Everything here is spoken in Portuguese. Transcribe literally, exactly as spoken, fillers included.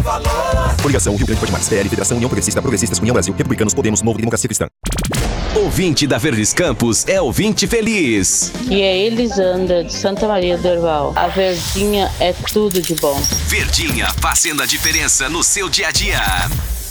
Coligação Rio Grande Pode Mais, P L, Federação União Progressista, Progressistas, União Brasil, Republicanos, Podemos, Novo e Democracia Cristã. Ouvinte da Verdes Campos é ouvinte feliz. E é Elisandra, de Santa Maria do Herval. A Verdinha é tudo de bom. Verdinha, fazendo a diferença no seu dia a dia.